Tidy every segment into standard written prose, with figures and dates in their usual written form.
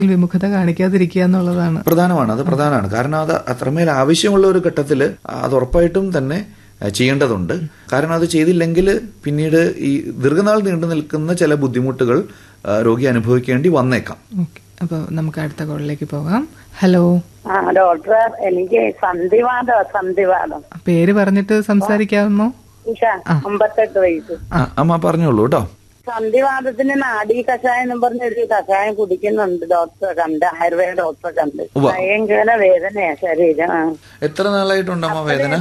വിമുഖത കാണിക്കാതിരിക്കുക എന്നുള്ളതാണ് പ്രധാനമാണ്. അത് പ്രധാനമാണ്. കാരണം അത് അത്രമേൽ ആവശ്യമുള്ള ഒരു ഘട്ടത്തിൽ അത് ഉറപ്പായിട്ടും തന്നെ ചെയ്യേണ്ടതുണ്ട്. കാരണം അത് ചെയ്തില്ലെങ്കിൽ പിന്നീട് ഈ ദീർഘനാൾ നീണ്ടു നിൽക്കുന്ന ചില ബുദ്ധിമുട്ടുകൾ രോഗി അനുഭവിക്കേണ്ടി വന്നേക്കാം. അപ്പൊ നമുക്ക് അടുത്ത കോളിലേക്ക് പോകാം. ഹലോ ഡോക്ടർ, എനിക്ക് സന്ധിവാദം. പേര് പറഞ്ഞിട്ട് സംസാരിക്കാവുന്നോ? 58 വയസ്സ്. അമ്മ പറഞ്ഞോളൂ കേട്ടോ. സന്ധിവാദത്തിന് നാഡീ കഷായം എന്ന് പറഞ്ഞൊരു കഷായം കുടിക്കുന്നുണ്ട്. ഡോക്ടറെ കണ്ട്, ആയുർവേദ ഡോക്ടറെ കണ്ട്. ഭയങ്കര വേദനയാ ശരീരം. എത്ര നാളായിട്ടുണ്ടമ്മ വേദന?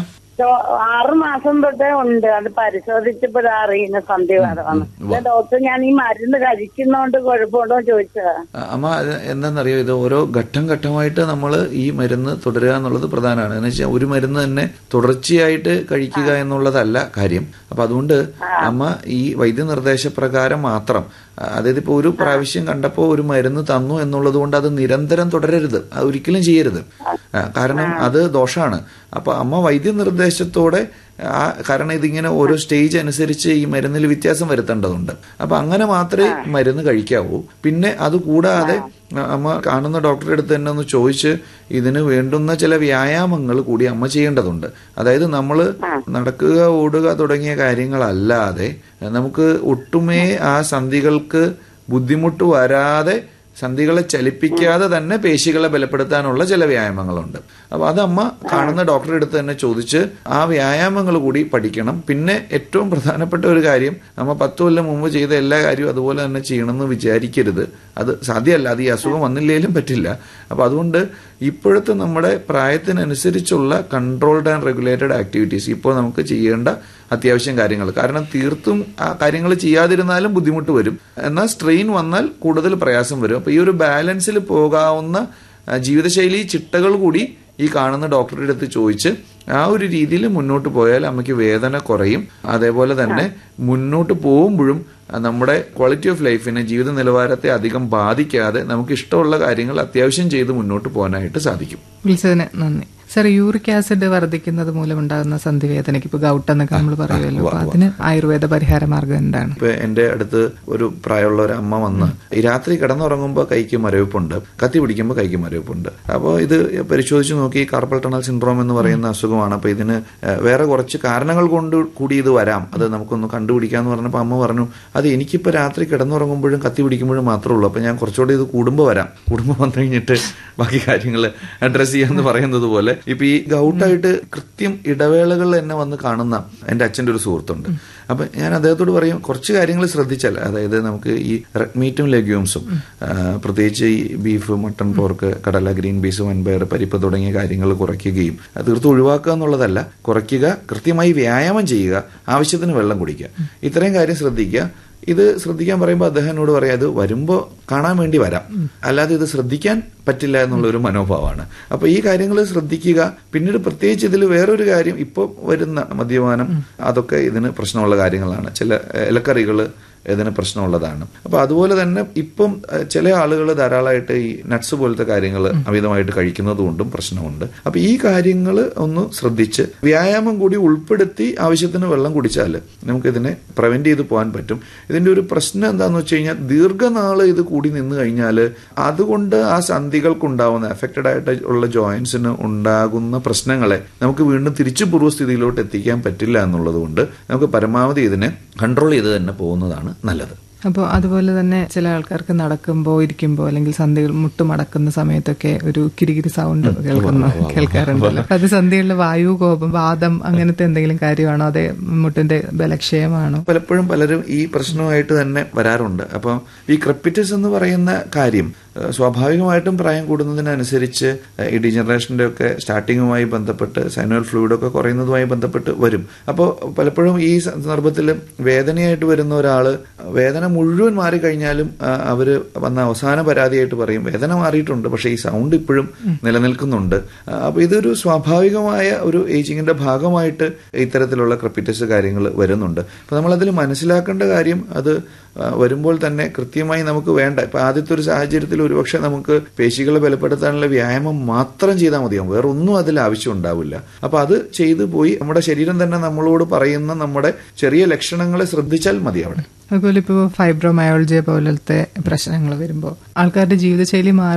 6 മാസം തൊട്ടേ ഉണ്ട്. അത് പരിശോധിച്ചപ്പോഴാ അറിയുന്ന സന്ധിവാദമാണ്. ഡോക്ടർ, ഞാൻ ഈ മരുന്ന് കഴിക്കുന്നോണ്ട് കുഴപ്പമുണ്ടോ ചോദിച്ചതാ. അമ്മ എന്താണെന്നറിയോ, ഇത് ഓരോ ഘട്ടം ഘട്ടമായിട്ട് നമ്മൾ ഈ മരുന്ന് തുടരുക എന്നുള്ളത് പ്രധാനമാണ്. എന്ന് വെച്ചാൽ ഒരു മരുന്ന് തന്നെ തുടർച്ചയായിട്ട് കഴിക്കുക എന്നുള്ളതല്ല കാര്യം. അപ്പൊ അതുകൊണ്ട് അമ്മ ഈ വൈദ്യനിർദ്ദേശപ്രകാരം മാത്രം, അതായത് ഇപ്പോൾ ഒരു പ്രാവശ്യം കണ്ടപ്പോൾ ഒരു മരുന്ന് തന്നു എന്നുള്ളത് കൊണ്ട് അത് നിരന്തരം തുടരരുത്. അത് ഒരിക്കലും ചെയ്യരുത്. കാരണം അത് ദോഷമാണ്. അപ്പൊ അമ്മ വൈദ്യനിർദ്ദേശത്തോടെ കാരണം ഇതിങ്ങനെ ഓരോ സ്റ്റേജ് അനുസരിച്ച് ഈ മരുന്നിൽ വ്യത്യാസം വരുത്തേണ്ടതുണ്ട്. അപ്പൊ അങ്ങനെ മാത്രമേ മരുന്ന് കഴിക്കാവൂ. പിന്നെ അത് കൂടാതെ അമ്മ കാണുന്ന ഡോക്ടറെ അടുത്ത് തന്നെ ഒന്ന് ചോദിച്ച് ഇതിന് വേണ്ടുന്ന ചില വ്യായാമങ്ങൾ കൂടി അമ്മ ചെയ്യേണ്ടതുണ്ട്. അതായത് നമ്മൾ നടക്കുക, ഓടുക തുടങ്ങിയ കാര്യങ്ങളല്ലാതെ നമുക്ക് ഒട്ടുമേ ആ സന്ധികൾക്ക് ബുദ്ധിമുട്ട് വരാതെ, സന്ധികളെ ചലിപ്പിക്കാതെ തന്നെ പേശികളെ ബലപ്പെടുത്താനുള്ള ചില വ്യായാമങ്ങളുണ്ട്. അപ്പൊ അത് അമ്മ കാണുന്ന ഡോക്ടറെ അടുത്ത് തന്നെ ചോദിച്ച് ആ വ്യായാമങ്ങൾ കൂടി പഠിക്കണം. പിന്നെ ഏറ്റവും പ്രധാനപ്പെട്ട ഒരു കാര്യം, നമ്മ 10 കൊല്ലം മുമ്പ് ചെയ്ത എല്ലാ കാര്യവും അതുപോലെ തന്നെ ചെയ്യണമെന്ന് വിചാരിക്കരുത്. അത് സാധ്യമല്ല. അത് ഈ അസുഖം വന്നില്ലേലും പറ്റില്ല. അപ്പൊ അതുകൊണ്ട് ഇപ്പോഴത്തെ നമ്മുടെ പ്രായത്തിനനുസരിച്ചുള്ള കൺട്രോൾഡ് ആൻഡ് റെഗുലേറ്റഡ് ആക്ടിവിറ്റീസ് ഇപ്പോൾ നമുക്ക് ചെയ്യേണ്ട അത്യാവശ്യം കാര്യങ്ങൾ. കാരണം തീർത്തും ആ കാര്യങ്ങൾ ചെയ്യാതിരുന്നാലും ബുദ്ധിമുട്ട് വരും. എന്നാൽ സ്ട്രെയിൻ വന്നാൽ കൂടുതൽ പ്രയാസം വരും. അപ്പൊ ഈ ഒരു ബാലൻസിൽ പോകാവുന്ന ജീവിതശൈലി ചിട്ടകൾ കൂടി ഈ കാണുന്ന ഡോക്ടറുടെ അടുത്ത് ചോദിച്ച് ആ ഒരു രീതിയിൽ മുന്നോട്ട് പോയാൽ അമ്മയ്ക്ക് വേദന കുറയും. അതേപോലെ തന്നെ മുന്നോട്ട് പോകുമ്പോഴും നമ്മുടെ ക്വാളിറ്റി ഓഫ് ലൈഫിനെ, ജീവിത നിലവാരത്തെ അധികം ബാധിക്കാതെ നമുക്ക് ഇഷ്ടമുള്ള കാര്യങ്ങൾ അത്യാവശ്യം ചെയ്ത് മുന്നോട്ട് പോകാനായിട്ട് സാധിക്കും. വിളിച്ചതിന് നന്ദി. സർ, യൂറിക് ആസിഡ് വർദ്ധിക്കുന്നത് മൂലമുണ്ടാകുന്ന സന്ധിവേദനയ്ക്ക് ഇപ്പൊ ഗൗട്ട് എന്നൊക്കെ നമ്മൾ പറയുമല്ലോ, അപ്പൊ അതിന് ആയുർവേദ പരിഹാര മാർഗം എന്താണ്? ഇപ്പൊ എന്റെ അടുത്ത് ഒരു പ്രായമുള്ള ഒരു അമ്മ വന്ന് ഈ രാത്രി കിടന്നുറങ്ങുമ്പോൾ കൈക്ക് മരവിപ്പുണ്ട്, കത്തി പിടിക്കുമ്പോൾ കൈക്ക് മരവിപ്പുണ്ട്. അപ്പോൾ ഇത് പരിശോധിച്ച് നോക്കി കാർപ്പൽ ടണൽ സിൻഡ്രോം എന്ന് പറയുന്ന അസുഖമാണ്. അപ്പൊ ഇതിന് വേറെ കുറച്ച് കാരണങ്ങൾ കൊണ്ട് കൂടി ഇത് വരാം, അത് നമുക്കൊന്ന് കണ്ടുപിടിക്കാന്ന് പറഞ്ഞപ്പോൾ അമ്മ പറഞ്ഞു, അത് എനിക്കിപ്പോ രാത്രി കിടന്നുറങ്ങുമ്പോഴും കത്തി പിടിക്കുമ്പോഴും മാത്രമേ ഉള്ളൂ. അപ്പൊ ഞാൻ കുറച്ചുകൂടി ഇത് കൂടുമ്പോൾ വരാം, കൂടുമ്പോൾ വന്നു കഴിഞ്ഞിട്ട് ബാക്കി കാര്യങ്ങൾ അഡ്രസ് ചെയ്യാന്ന് പറയുന്നത് പോലെ ഇപ്പൊ ഈ ഗൗട്ടായിട്ട് കൃത്യം ഇടവേളകളിൽ എന്നെ വന്ന് കാണുന്ന എന്റെ അച്ഛൻ്റെ ഒരു സുഹൃത്തുണ്ട്. അപ്പൊ ഞാൻ അദ്ദേഹത്തോട് പറയും, കുറച്ച് കാര്യങ്ങൾ ശ്രദ്ധിച്ചാൽ, അതായത് നമുക്ക് ഈ റെഡ് മീറ്റും ലെഗ്യൂംസും, പ്രത്യേകിച്ച് ഈ ബീഫ്, മട്ടൺ, പോർക്ക്, കടല, ഗ്രീൻ പീസ്, വൻപയർ, പരിപ്പ് തുടങ്ങിയ കാര്യങ്ങൾ കുറയ്ക്കുകയും തീർത്തും ഒഴിവാക്കുക എന്നുള്ളതല്ല, കുറയ്ക്കുക, കൃത്യമായി വ്യായാമം ചെയ്യുക, ആവശ്യത്തിന് വെള്ളം കുടിക്കുക, ഇത്രയും കാര്യം ശ്രദ്ധിക്കുക. ഇത് ശ്രദ്ധിക്കാൻ പറയുമ്പോൾ അദ്ദേഹം എന്നോട് പറയാം, അത് വരുമ്പോൾ കാണാൻ വേണ്ടി വരാം, അല്ലാതെ ഇത് ശ്രദ്ധിക്കാൻ പറ്റില്ല എന്നുള്ളൊരു മനോഭാവമാണ്. അപ്പൊ ഈ കാര്യങ്ങൾ ശ്രദ്ധിക്കുക. പിന്നീട് പ്രത്യേകിച്ച് ഇതിൽ വേറൊരു കാര്യം, ഇപ്പോൾ വരുന്ന മദ്യപാനം, അതൊക്കെ ഇതിന് പ്രശ്നമുള്ള കാര്യങ്ങളാണ്. ചില ഇലക്കറികൾ ഇതിന് പ്രശ്നമുള്ളതാണ്. അപ്പൊ അതുപോലെ തന്നെ ഇപ്പം ചില ആളുകൾ ധാരാളമായിട്ട് ഈ നട്ട്സ് പോലത്തെ കാര്യങ്ങൾ അമിതമായിട്ട് കഴിക്കുന്നതുകൊണ്ടും പ്രശ്നമുണ്ട്. അപ്പൊ ഈ കാര്യങ്ങൾ ഒന്ന് ശ്രദ്ധിച്ച് വ്യായാമം കൂടി ഉൾപ്പെടുത്തി ആവശ്യത്തിന് വെള്ളം കുടിച്ചാൽ നമുക്കിതിനെ പ്രിവെന്റ് ചെയ്ത് പോകാൻ പറ്റും. ഇതിന്റെ ഒരു പ്രശ്നം എന്താണെന്ന് വെച്ച് കഴിഞ്ഞാൽ, ദീർഘനാള് ഇത് കൂടി നിന്ന് കഴിഞ്ഞാൽ അതുകൊണ്ട് ആ സന്ധികൾക്കുണ്ടാവുന്ന എഫക്റ്റഡ് ആയിട്ട് ഉള്ള ജോയിന്റ്സിന് ഉണ്ടാകുന്ന പ്രശ്നങ്ങളെ നമുക്ക് വീണ്ടും തിരിച്ചു പൂർവ്വസ്ഥിതിയിലോട്ട് എത്തിക്കാൻ പറ്റില്ല എന്നുള്ളത് കൊണ്ട് നമുക്ക് പരമാവധി ഇതിനെ കൺട്രോൾ ചെയ്ത് തന്നെ പോകുന്നതാണ് നല്ലത്. അപ്പോൾ അതുപോലെ തന്നെ ചില ആൾക്കാർക്ക് നടക്കുമ്പോൾ, ഇരിക്കുമ്പോൾ, അല്ലെങ്കിൽ സന്ധികൾ മുട്ടുമടക്കുന്ന സമയത്തൊക്കെ ഒരു കിരികിരി സൗണ്ട് കേൾക്കാറുണ്ടല്ലോ. അത് സന്ധികളിലെ വായു, കോപം, വാദം അങ്ങനത്തെ എന്തെങ്കിലും കാര്യമാണോ, അതേ മുട്ടിന്റെ ബലക്ഷയമാണോ? പലപ്പോഴും പലരും ഈ പ്രശ്നമായിട്ട് തന്നെ വരാറുണ്ട്. അപ്പോൾ ഈ ക്രെപ്പിറ്റസ് എന്ന് പറയുന്ന കാര്യം സ്വാഭാവികമായിട്ടും പ്രായം കൂടുന്നതിനനുസരിച്ച് ഈ ഡീജനറേഷന്റെ ഒക്കെ സ്റ്റാർട്ടിങ്ങുമായി ബന്ധപ്പെട്ട് സൈനൽ ഫ്ലൂയിഡൊക്കെ കുറയുന്നതുമായി ബന്ധപ്പെട്ട് വരും. അപ്പോൾ പലപ്പോഴും ഈ സന്ദർഭത്തിൽ വേദനയായിട്ട് വരുന്ന ഒരാള് വേദന മുഴുവൻ മാറിക്കഴിഞ്ഞാലും അവര് വന്ന അവസാന പരാതിയായിട്ട് പറയും, വേദന മാറിയിട്ടുണ്ട്, പക്ഷെ ഈ സൗണ്ട് ഇപ്പോഴും നിലനിൽക്കുന്നുണ്ട്. അപ്പൊ ഇതൊരു സ്വാഭാവികമായ ഒരു ഏജിങ്ങിന്റെ ഭാഗമായിട്ട് ഇത്തരത്തിലുള്ള ക്രെപ്പിറ്റസ് കാര്യങ്ങൾ വരുന്നുണ്ട്. അപ്പൊ നമ്മളതിൽ മനസ്സിലാക്കേണ്ട കാര്യം, അത് വരുമ്പോൾ തന്നെ കൃത്യമായി നമുക്ക് വേണ്ട, ഇപ്പൊ ആദ്യത്തെ ഒരു സാഹചര്യത്തിൽ ഒരുപക്ഷെ നമുക്ക് പേശികളെ ബലപ്പെടുത്താനുള്ള വ്യായാമം മാത്രം ചെയ്താൽ മതിയാവും, വേറെ ഒന്നും അതിൽ ആവശ്യം ഉണ്ടാവില്ല. അപ്പൊ അത് ചെയ്തു പോയി നമ്മുടെ ശരീരം തന്നെ നമ്മളോട് പറയുന്ന നമ്മുടെ ചെറിയ ലക്ഷണങ്ങളെ ശ്രദ്ധിച്ചാൽ മതി അവിടെ. അതുപോലെ ഇപ്പോൾ ഫൈബ്രോമയോൾജിയ പോലത്തെ പ്രശ്നങ്ങൾ വരുമ്പോൾ ആൾക്കാരുടെ ജീവിതശൈലി